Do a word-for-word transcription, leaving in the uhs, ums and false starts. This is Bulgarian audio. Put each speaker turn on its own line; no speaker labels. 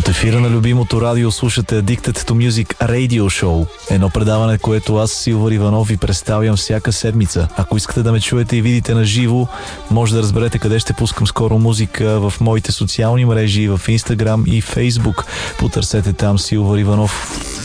От ефира на любимото радио слушате Addicted to Music Radio Show. Едно предаване, което аз, Силвър Иванов, ви представям всяка седмица. Ако искате да ме чуете и видите на живо, може да разберете къде ще пускам скоро музика в моите социални мрежи, в Instagram и Facebook. Потърсете там Силвър Иванов.